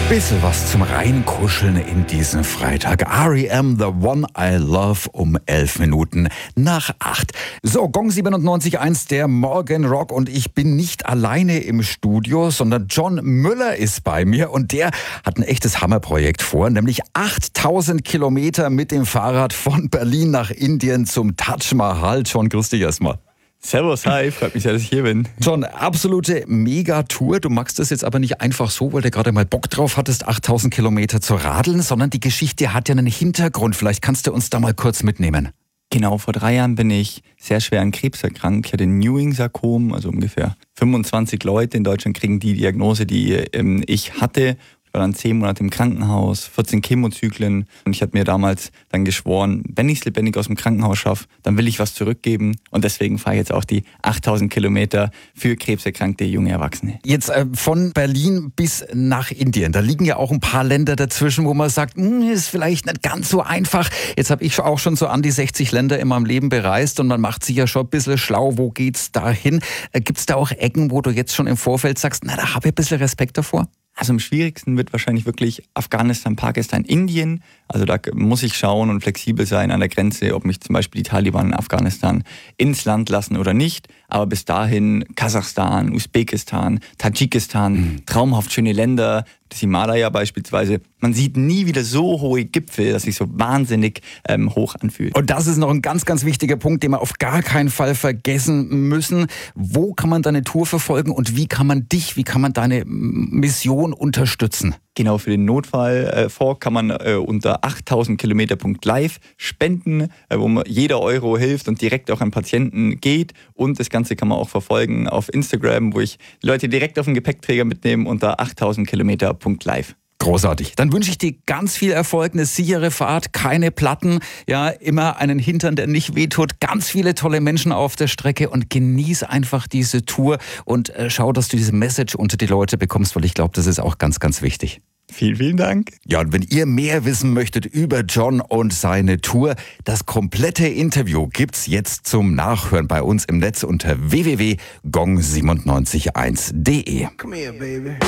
Bisschen was zum Reinkuscheln in diesen Freitag. R.E.M. The One I Love um 11 Minuten nach 8. So, Gong 97.1, der Morgen Rock, und ich bin nicht alleine im Studio, sondern John Müller ist bei mir und der hat ein echtes Hammerprojekt vor, nämlich 8000 Kilometer mit dem Fahrrad von Berlin nach Indien zum Taj Mahal. John, grüß dich erstmal. Servus, hi, freut mich sehr, dass ich hier bin. John, absolute Megatour. Du machst das jetzt aber nicht einfach so, weil du gerade mal Bock drauf hattest, 8000 Kilometer zu radeln, sondern die Geschichte hat ja einen Hintergrund. Vielleicht kannst du uns da mal kurz mitnehmen. Genau, vor 3 Jahren bin ich sehr schwer an Krebs erkrankt. Ich hatte ein Ewing-Sarkom, also ungefähr 25 Leute in Deutschland kriegen die Diagnose, die ich hatte. Ich war dann 10 Monate im Krankenhaus, 14 Chemozyklen, und ich habe mir damals dann geschworen, wenn ich es lebendig aus dem Krankenhaus schaffe, dann will ich was zurückgeben, und deswegen fahre ich jetzt auch die 8000 Kilometer für krebserkrankte junge Erwachsene. Jetzt von Berlin bis nach Indien, da liegen ja auch ein paar Länder dazwischen, wo man sagt, ist vielleicht nicht ganz so einfach. Jetzt habe ich auch schon so an die 60 Länder in meinem Leben bereist und man macht sich ja schon ein bisschen schlau, wo geht's da hin? Gibt es da auch Ecken, wo du jetzt schon im Vorfeld sagst, na, da habe ich ein bisschen Respekt davor? Also am schwierigsten wird wahrscheinlich wirklich Afghanistan, Pakistan, Indien. Also da muss ich schauen und flexibel sein an der Grenze, ob mich zum Beispiel die Taliban in Afghanistan ins Land lassen oder nicht. Aber bis dahin Kasachstan, Usbekistan, Tadschikistan, traumhaft schöne Länder, das Himalaya beispielsweise. Man sieht nie wieder so hohe Gipfel, dass sich so wahnsinnig hoch anfühlt. Und das ist noch ein ganz, ganz wichtiger Punkt, den wir auf gar keinen Fall vergessen müssen. Wo kann man deine Tour verfolgen und wie kann man deine Mission unterstützen? Genau, für den Notfallfonds kann man unter 8000kilometer.live spenden, wo jeder Euro hilft und direkt auch an Patienten geht. Und das Ganze kann man auch verfolgen auf Instagram, wo ich Leute direkt auf den Gepäckträger mitnehme unter 8000kilometer.live. Großartig. Dann wünsche ich dir ganz viel Erfolg, eine sichere Fahrt, keine Platten, ja, immer einen Hintern, der nicht wehtut, ganz viele tolle Menschen auf der Strecke, und genieß einfach diese Tour und schau, dass du diese Message unter die Leute bekommst, weil ich glaube, das ist auch ganz, ganz wichtig. Vielen, vielen Dank. Ja, und wenn ihr mehr wissen möchtet über John und seine Tour, das komplette Interview gibt's jetzt zum Nachhören bei uns im Netz unter www.gong971.de. Come here, baby.